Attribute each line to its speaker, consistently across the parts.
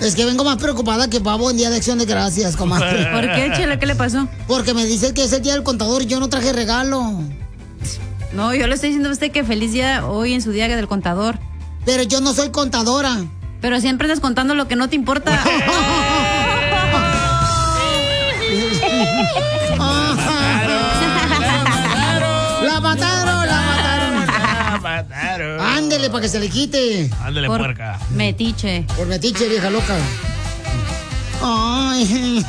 Speaker 1: Es que vengo más preocupada que pavo en Día de Acción de Gracias, comadre.
Speaker 2: ¿Por qué, Chela? ¿Qué le pasó?
Speaker 1: Porque me dice que es el Día del Contador y yo no traje regalo.
Speaker 2: No, yo le estoy diciendo a usted que feliz día hoy en su Día del Contador.
Speaker 1: Pero yo no soy contadora.
Speaker 2: Pero siempre estás contando lo que no te importa.
Speaker 1: ¡La mataron! Ándele para que se le quite.
Speaker 3: Ándele, puerca.
Speaker 2: Metiche.
Speaker 1: Por metiche, vieja loca. Ay.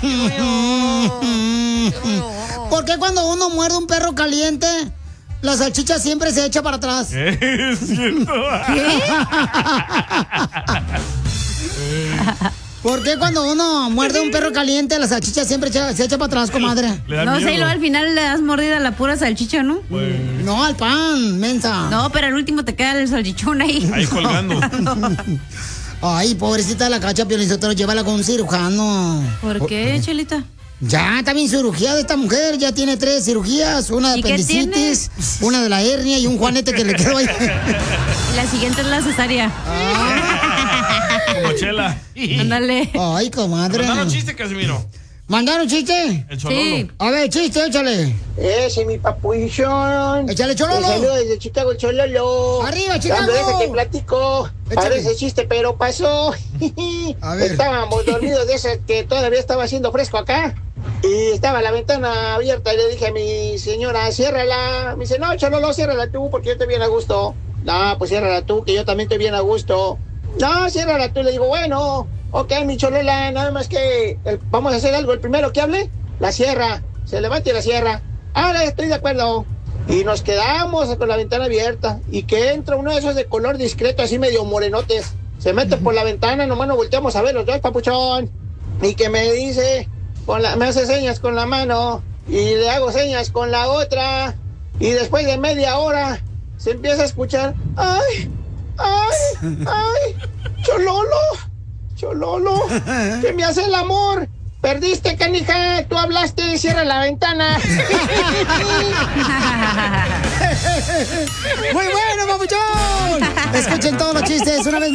Speaker 1: ¿Por qué cuando uno muerde un perro caliente, la salchicha siempre se echa para atrás?
Speaker 3: Es cierto.
Speaker 1: ¿Por qué cuando uno muerde un perro caliente, la salchicha siempre se echa para atrás, comadre?
Speaker 2: No sé, y luego al final le das mordida a la pura salchicha, ¿no?
Speaker 1: No, al pan, mensa.
Speaker 2: No, pero al último te queda el salchichón ahí.
Speaker 3: Ahí colgando.
Speaker 1: Ay, pobrecita de la Cacha, Piolinsotelo, llévala con un cirujano.
Speaker 2: ¿Por qué, Chelita?
Speaker 1: Ya, está bien cirugiada esta mujer, ya tiene 3 cirugías, una de
Speaker 2: ¿Y qué
Speaker 1: apendicitis, una de la hernia y un juanete que le quedó ahí.
Speaker 2: Y la siguiente es la cesárea.
Speaker 3: Como Chela.
Speaker 2: Ándale.
Speaker 1: Ay, comadre.
Speaker 3: Mandaron chiste, Casimiro.
Speaker 1: ¿Mandaron chiste?
Speaker 3: El Chololo.
Speaker 2: Sí.
Speaker 1: A ver, chiste, échale.
Speaker 4: Ese, mi papuchón.
Speaker 1: Échale, Chololo.
Speaker 4: Te saludo desde Chicago, el Chololo.
Speaker 1: ¡Arriba, Chicago!
Speaker 4: Déjate platico.
Speaker 1: Échale.
Speaker 4: Parece chiste, pero pasó.
Speaker 1: A ver.
Speaker 4: Estábamos dormidos de ese que todavía estaba haciendo fresco acá. Y estaba la ventana abierta y le dije a mi señora, ciérrala. Me dice, no, Chololo, ciérrala tú porque yo estoy bien a gusto. No, pues ciérrala tú, que yo también estoy bien a gusto. No, ciérrala tú. Le digo, bueno, ok, mi Cholola, nada más que vamos a hacer algo. El primero que hable, la cierra. Se levanta y la cierra. Ahora estoy de acuerdo. Y nos quedamos con la ventana abierta. Y que entra uno de esos de color discreto, así medio morenotes. Se mete por la ventana, nomás nos volteamos a ver los dos, papuchón. Y que me dice, me hace señas con la mano. Y le hago señas con la otra. Y después de media hora, se empieza a escuchar, ¡ay! ¡Ay! ¡Ay! ¡Chololo! ¡Chololo! ¡Que me hace el amor! ¡Perdiste, canija! ¡Tú hablaste! ¡Cierra la ventana!
Speaker 1: ¡Muy bueno, papuchón! Escuchen todos los chistes una vez más.